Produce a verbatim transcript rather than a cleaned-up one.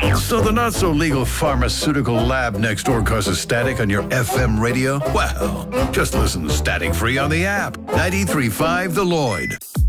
So the not-so-legal pharmaceutical lab next door causes static on your F M radio? Well, just listen to Static Free on the app. ninety-three point five The Lloyd.